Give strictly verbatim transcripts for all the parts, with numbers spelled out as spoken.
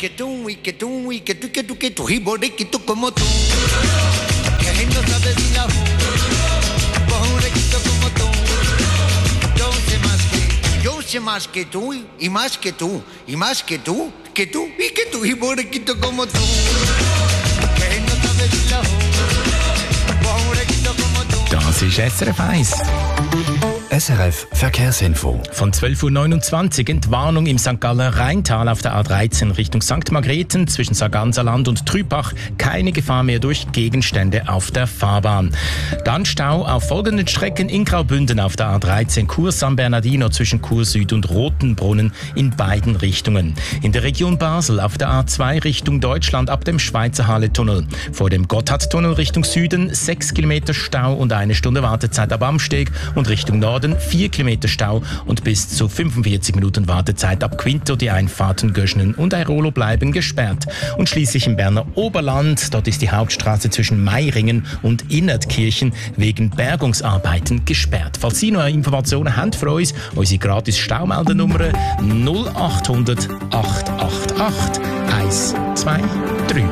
que tú, y que tú, y que tú, y que tú, que tú, y borriquito como tú. Que no sabes ni la borriquito como tú. Yo sé más que, yo sé más que tú, y más que tú, y más que tú, que tú, y que tú, y borriquito como tú. Que no sabes ni la borriquito como tú. Das ist S R F eins. S R F Verkehrsinfo. Von zwölf Uhr neunundzwanzig Entwarnung im Sankt Galler Rheintal auf der A dreizehn Richtung Sankt Margrethen zwischen Sarganserland und Trübach. Keine Gefahr mehr durch Gegenstände auf der Fahrbahn. Dann Stau auf folgenden Strecken in Graubünden auf der A dreizehn Chur San Bernardino zwischen Chur Süd und Rotenbrunnen in beiden Richtungen. In der Region Basel auf der A zwei Richtung Deutschland ab dem Schweizer Halle-Tunnel. Vor dem Gotthardtunnel Richtung Süden sechs Kilometer Stau und eine Stunde Wartezeit ab Amsteg und Richtung Norden vier Kilometer Stau und bis zu fünfundvierzig Minuten Wartezeit ab Quinto. Die Einfahrten Göschenen und Airolo bleiben gesperrt. Und schließlich im Berner Oberland, dort ist die Hauptstraße zwischen Meiringen und Innertkirchen wegen Bergungsarbeiten gesperrt. Falls Sie noch Informationen haben für uns, unsere gratis Staumeldernummer null achthundert acht acht acht eins zwei drei.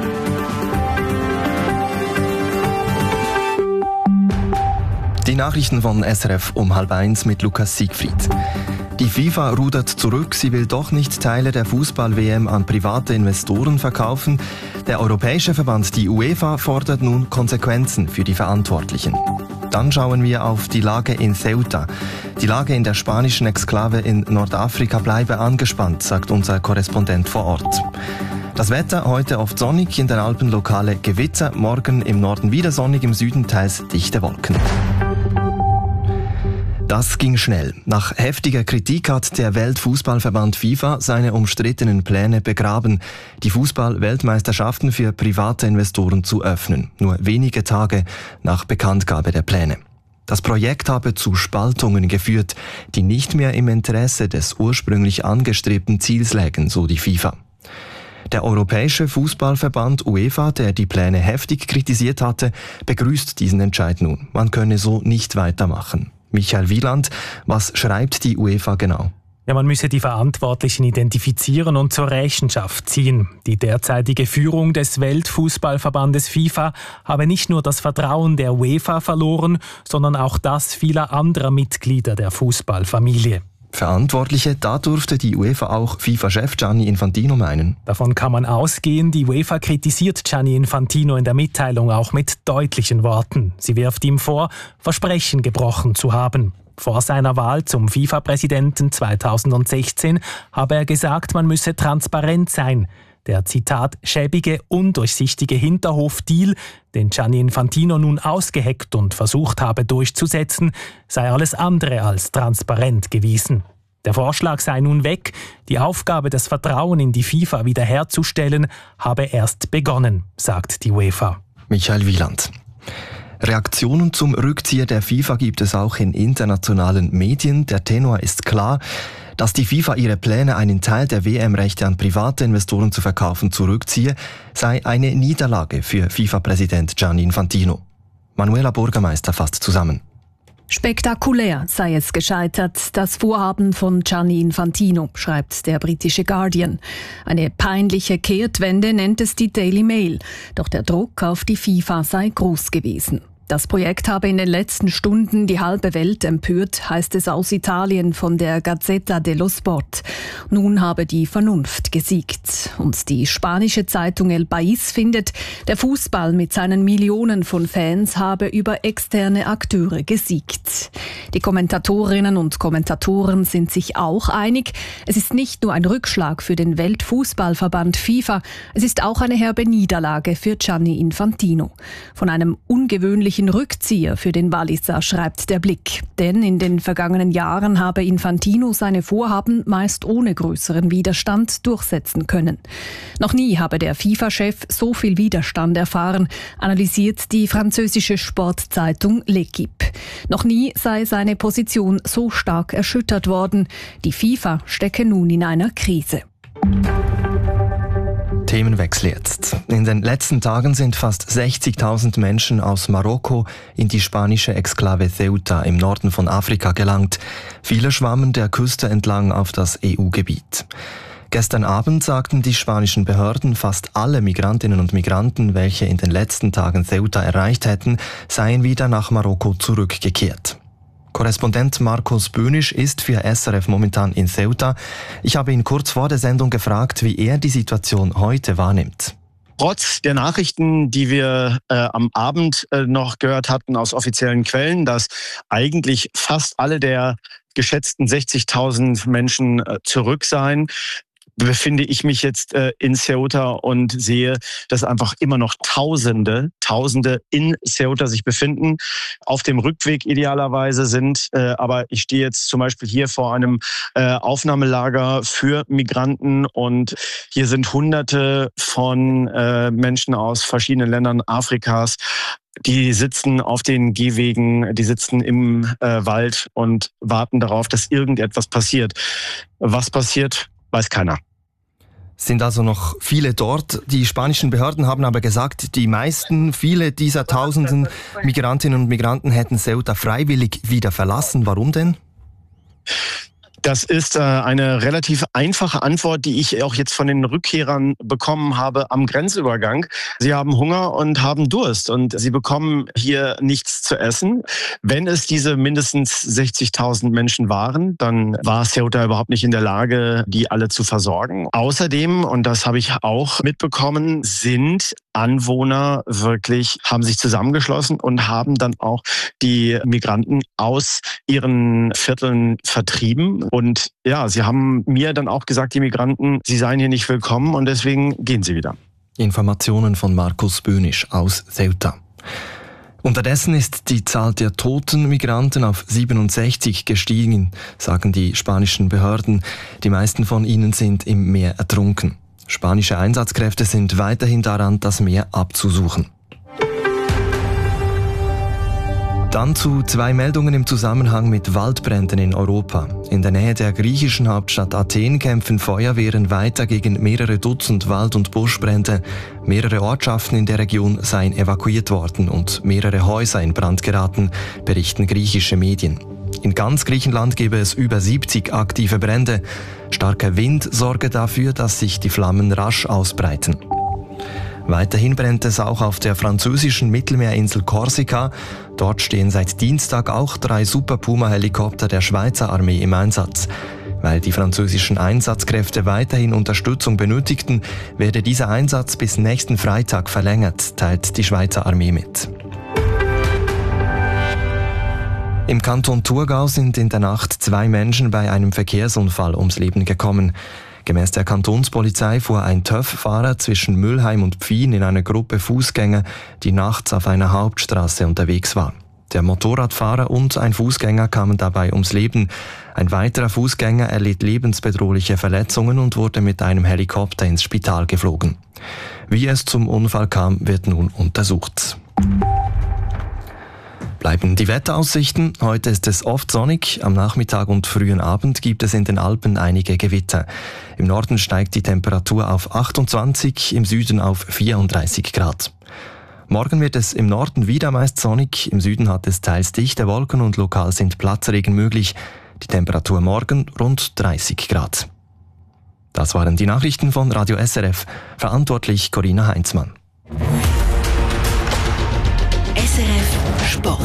Die Nachrichten von S R F um halb eins mit Lukas Siegfried. Die FIFA rudert zurück, sie will doch nicht Teile der Fußball-W M an private Investoren verkaufen. Der Europäische Verband, die UEFA, fordert nun Konsequenzen für die Verantwortlichen. Dann schauen wir auf die Lage in Ceuta. Die Lage in der spanischen Exklave in Nordafrika bleibe angespannt, sagt unser Korrespondent vor Ort. Das Wetter heute oft sonnig, in den Alpen lokale Gewitter, morgen im Norden wieder sonnig, im Süden teils dichte Wolken. Das ging schnell. Nach heftiger Kritik hat der Weltfußballverband FIFA seine umstrittenen Pläne begraben, die Fußball-Weltmeisterschaften für private Investoren zu öffnen, nur wenige Tage nach Bekanntgabe der Pläne. Das Projekt habe zu Spaltungen geführt, die nicht mehr im Interesse des ursprünglich angestrebten Ziels lägen, so die FIFA. Der Europäische Fußballverband UEFA, der die Pläne heftig kritisiert hatte, begrüßt diesen Entscheid nun. Man könne so nicht weitermachen. Michael Wieland, was schreibt die UEFA genau? Ja, man müsse die Verantwortlichen identifizieren und zur Rechenschaft ziehen. Die derzeitige Führung des Weltfußballverbandes FIFA habe nicht nur das Vertrauen der UEFA verloren, sondern auch das vieler anderer Mitglieder der Fußballfamilie. Verantwortliche, da durfte die UEFA auch FIFA-Chef Gianni Infantino meinen. Davon kann man ausgehen, die UEFA kritisiert Gianni Infantino in der Mitteilung auch mit deutlichen Worten. Sie wirft ihm vor, Versprechen gebrochen zu haben. Vor seiner Wahl zum FIFA-Präsidenten zweitausendsechzehn habe er gesagt, man müsse transparent sein. Der, Zitat, schäbige, undurchsichtige Hinterhof-Deal, den Gianni Infantino nun ausgeheckt und versucht habe durchzusetzen, sei alles andere als transparent gewesen. Der Vorschlag sei nun weg, die Aufgabe, das Vertrauen in die FIFA wiederherzustellen, habe erst begonnen, sagt die UEFA. Michael Wieland. Reaktionen zum Rückzieher der FIFA gibt es auch in internationalen Medien. Der Tenor ist klar, dass die FIFA ihre Pläne, einen Teil der W M-Rechte an private Investoren zu verkaufen, zurückziehe, sei eine Niederlage für FIFA-Präsident Gianni Infantino. Manuela Bürgermeister fasst zusammen. Spektakulär sei es gescheitert, das Vorhaben von Gianni Infantino, schreibt der britische Guardian. Eine peinliche Kehrtwende nennt es die Daily Mail. Doch der Druck auf die FIFA sei groß gewesen. Das Projekt habe in den letzten Stunden die halbe Welt empört, heißt es aus Italien von der Gazzetta dello Sport. Nun habe die Vernunft gesiegt. Und die spanische Zeitung El País findet, der Fußball mit seinen Millionen von Fans habe über externe Akteure gesiegt. Die Kommentatorinnen und Kommentatoren sind sich auch einig, es ist nicht nur ein Rückschlag für den Weltfußballverband FIFA, es ist auch eine herbe Niederlage für Gianni Infantino. Von einem ungewöhnlichen Rückzieher für den Walliser, schreibt der Blick. Denn in den vergangenen Jahren habe Infantino seine Vorhaben meist ohne größeren Widerstand durchsetzen können. Noch nie habe der FIFA-Chef so viel Widerstand erfahren, analysiert die französische Sportzeitung L'Équipe. Noch nie sei seine Position so stark erschüttert worden. Die FIFA stecke nun in einer Krise. Themenwechsel jetzt. In den letzten Tagen sind fast sechzigtausend Menschen aus Marokko in die spanische Exklave Ceuta im Norden von Afrika gelangt. Viele schwammen der Küste entlang auf das E U-Gebiet. Gestern Abend sagten die spanischen Behörden, fast alle Migrantinnen und Migranten, welche in den letzten Tagen Ceuta erreicht hätten, seien wieder nach Marokko zurückgekehrt. Korrespondent Markus Bönisch ist für S R F momentan in Ceuta. Ich habe ihn kurz vor der Sendung gefragt, wie er die Situation heute wahrnimmt. Trotz der Nachrichten, die wir äh, am Abend äh, noch gehört hatten aus offiziellen Quellen, dass eigentlich fast alle der geschätzten sechzigtausend Menschen äh, zurück seien, befinde ich mich jetzt äh, in Ceuta und sehe, dass einfach immer noch Tausende, Tausende in Ceuta sich befinden, auf dem Rückweg idealerweise sind. Äh, aber ich stehe jetzt zum Beispiel hier vor einem äh, Aufnahmelager für Migranten und hier sind Hunderte von äh, Menschen aus verschiedenen Ländern Afrikas. Die sitzen auf den Gehwegen, die sitzen im äh, Wald und warten darauf, dass irgendetwas passiert. Was passiert, weiß keiner. Sind also noch viele dort. Die spanischen Behörden haben aber gesagt, die meisten, viele dieser tausenden Migrantinnen und Migranten hätten Ceuta freiwillig wieder verlassen. Warum denn? Das ist äh, eine relativ einfache Antwort, die ich auch jetzt von den Rückkehrern bekommen habe am Grenzübergang. Sie haben Hunger und haben Durst und sie bekommen hier nichts zu essen. Wenn es diese mindestens sechzigtausend Menschen waren, dann war Ceuta überhaupt nicht in der Lage, die alle zu versorgen. Außerdem, und das habe ich auch mitbekommen, sind Anwohner wirklich, haben sich zusammengeschlossen und haben dann auch die Migranten aus ihren Vierteln vertrieben. Und ja, sie haben mir dann auch gesagt, die Migranten, sie seien hier nicht willkommen und deswegen gehen sie wieder. Informationen von Markus Bönisch aus Ceuta. Unterdessen ist die Zahl der toten Migranten auf siebenundsechzig gestiegen, sagen die spanischen Behörden. Die meisten von ihnen sind im Meer ertrunken. Spanische Einsatzkräfte sind weiterhin daran, das Meer abzusuchen. Dann zu zwei Meldungen im Zusammenhang mit Waldbränden in Europa. In der Nähe der griechischen Hauptstadt Athen kämpfen Feuerwehren weiter gegen mehrere Dutzend Wald- und Buschbrände. Mehrere Ortschaften in der Region seien evakuiert worden und mehrere Häuser in Brand geraten, berichten griechische Medien. In ganz Griechenland gebe es über siebzig aktive Brände. Starker Wind sorge dafür, dass sich die Flammen rasch ausbreiten. Weiterhin brennt es auch auf der französischen Mittelmeerinsel Korsika. Dort stehen seit Dienstag auch drei Super Puma-Helikopter der Schweizer Armee im Einsatz. Weil die französischen Einsatzkräfte weiterhin Unterstützung benötigten, werde dieser Einsatz bis nächsten Freitag verlängert, teilt die Schweizer Armee mit. Im Kanton Thurgau sind in der Nacht zwei Menschen bei einem Verkehrsunfall ums Leben gekommen. Gemäss der Kantonspolizei fuhr ein TÜV-Fahrer zwischen Mülheim und Pfien in einer Gruppe Fußgänger, die nachts auf einer Hauptstraße unterwegs war. Der Motorradfahrer und ein Fußgänger kamen dabei ums Leben. Ein weiterer Fußgänger erlitt lebensbedrohliche Verletzungen und wurde mit einem Helikopter ins Spital geflogen. Wie es zum Unfall kam, wird nun untersucht. Bleiben die Wetteraussichten. Heute ist es oft sonnig. Am Nachmittag und frühen Abend gibt es in den Alpen einige Gewitter. Im Norden steigt die Temperatur auf achtundzwanzig, im Süden auf vierunddreißig Grad. Morgen wird es im Norden wieder meist sonnig. Im Süden hat es teils dichte Wolken und lokal sind Platzregen möglich. Die Temperatur morgen rund dreißig Grad. Das waren die Nachrichten von Radio S R F. Verantwortlich Corinna Heinzmann. S R F Sport.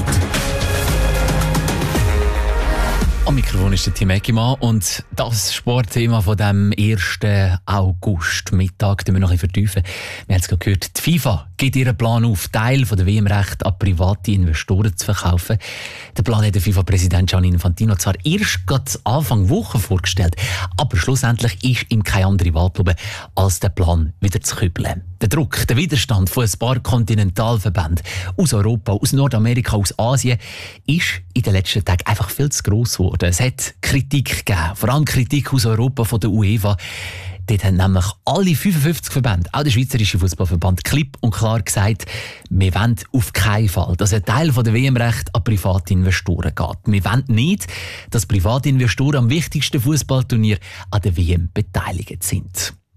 Am Mikrofon ist der Tim Eckimann und das Sportthema von dem ersten August Mittag wir noch ein bisschen vertiefen. Wir haben es gerade gehört, die FIFA gibt ihren Plan auf, Teil von der W M-Rechte an private Investoren zu verkaufen. Der Plan hat der FIFA-Präsident Gianni Infantino zwar erst gerade Anfang Woche vorgestellt, aber schlussendlich ist ihm keine andere Wahl geblieben, als den Plan wieder zu kübeln. Der Druck, der Widerstand von ein paar Kontinentalverbänden aus Europa, aus Nordamerika, aus Asien ist in den letzten Tagen einfach viel zu gross geworden. Es hat Kritik gegeben, vor allem Kritik aus Europa von der UEFA. Dort haben nämlich alle fünfundfünfzig Verbände, auch der Schweizerische Fußballverband, klipp und klar gesagt, wir wollen auf keinen Fall, dass ein Teil der W M-Rechte an private Investoren geht. Wir wollen nicht, dass private Investoren am wichtigsten Fußballturnier an der W M beteiligt sind.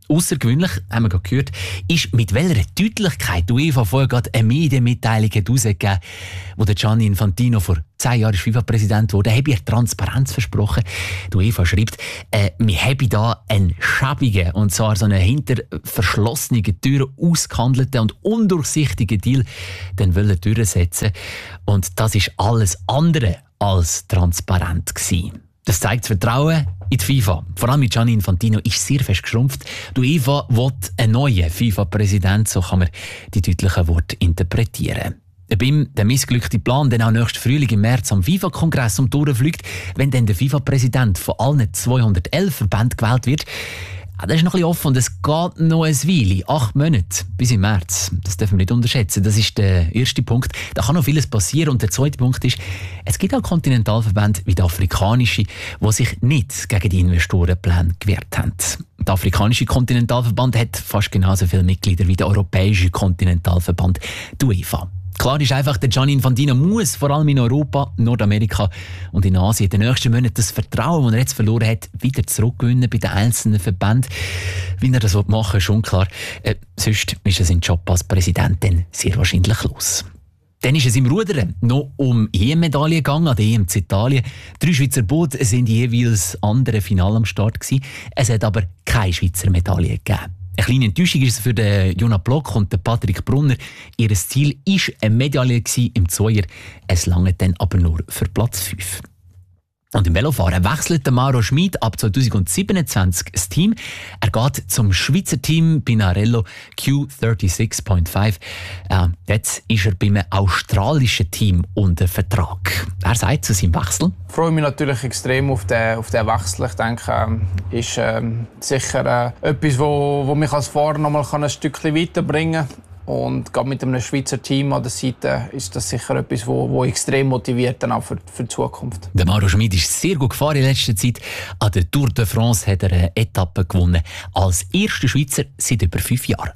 Außergewöhnlich, haben wir gerade gehört, ist, mit welcher Deutlichkeit die UEFA vorher gerade eine Medienmitteilung herausgegeben hat, wo der Gianni Infantino vor zehn Jahren FIFA-Präsident wurde. Er habe ihr Transparenz versprochen. Die UEFA schreibt, äh, wir haben da einen schäbigen, und zwar so einen hinter verschlossenen Türen ausgehandelten und undurchsichtigen Deal den wollen durchsetzen. Und das ist alles andere als transparent gewesen. Das zeigt das Vertrauen in die FIFA. Vor allem mit Gianni Infantino ist sehr fest geschrumpft. Die UEFA will einen neuen FIFA-Präsident, so kann man die deutlichen Worte interpretieren. Ob ihm der missglückte Plan dann auch nächsten Frühling im März am FIFA-Kongress um die Ohren fliegt, wenn dann der FIFA-Präsident von allen zweihundertelf Verbänden gewählt wird, das ist noch ein bisschen offen und es geht noch ein Weile, acht Monate bis im März. Das dürfen wir nicht unterschätzen. Das ist der erste Punkt. Da kann noch vieles passieren. Und der zweite Punkt ist, es gibt auch Kontinentalverbände wie der afrikanische, die sich nicht gegen die Investorenpläne gewehrt haben. Der afrikanische Kontinentalverband hat fast genauso viele Mitglieder wie der europäische Kontinentalverband, die UEFA. Klar ist einfach, der Gianni Infantino muss vor allem in Europa, Nordamerika und in Asien in den nächsten Monaten das Vertrauen, das er jetzt verloren hat, wieder zurückgewinnen bei den einzelnen Verbänden. Wie er das machen will, ist unklar. Äh, sonst ist er sein Job als Präsident dann sehr wahrscheinlich los. Dann ist es im Rudern noch um E M-Medaillen gegangen, an der E M in Italien. Drei Schweizer Boote sind jeweils andere Finale am Start gewesen. Es hat aber keine Schweizer Medaille gegeben. Eine kleine Enttäuschung ist es für den Jona Block und den Patrick Brunner. Ihr Ziel war eine Medaille im Zweier. Es lange dann aber nur für Platz fünf. Und im Velofahren wechselt der Mauro Schmid ab zweitausendsiebenundzwanzig das Team. Er geht zum Schweizer Team Binarello Q sechsunddreißig Komma fünf. Äh, jetzt ist er beim australischen Team unter Vertrag. Er sagt zu seinem Wechsel: Ich freue mich natürlich extrem auf den, auf den Wechsel. Ich denke, es ist äh, sicher äh, etwas, wo, wo mich als Fahrer noch mal ein Stückchen weiterbringen kann. Und gerade mit einem Schweizer Team an der Seite ist das sicher etwas, wo, wo extrem motiviert dann auch für, für die Zukunft. Der Mauro Schmid ist sehr gut gefahren in letzter Zeit. An der Tour de France hat er eine Etappe gewonnen. Als erster Schweizer seit über fünf Jahren.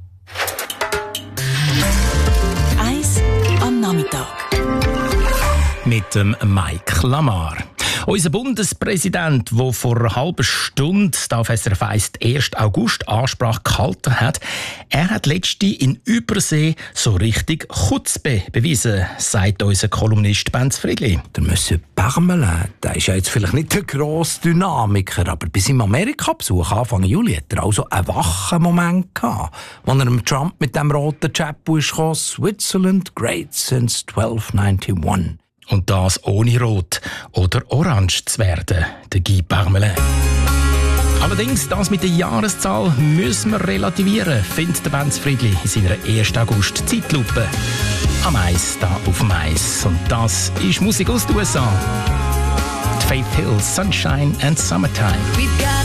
Eis am Nachmittag. Mit dem Mike Lamar. Unser Bundespräsident, der vor einer halben Stunde auf S R F eins den ersten August Ansprache gehalten hat, er hat letzte in Übersee so richtig Chutzpe bewiesen, sagt unser Kolumnist Benz Friedli. Der Monsieur Parmelin, der ist ja jetzt vielleicht nicht der grosse Dynamiker, aber bei seinem Amerika-Besuch Anfang Juli hat er also einen wachen Moment gehabt, als er dem Trump mit dem roten Chapeau kam, Switzerland great since zwölf einundneunzig. Und das ohne rot oder orange zu werden, der Guy Parmelin. Allerdings, das mit der Jahreszahl müssen wir relativieren, findet der Benz Friedli in seiner ersten August-Zeitlupe. Am Eis, da auf dem Eis. Und das ist Musik aus den U S A. Die Faith Hill, Sunshine and Summertime.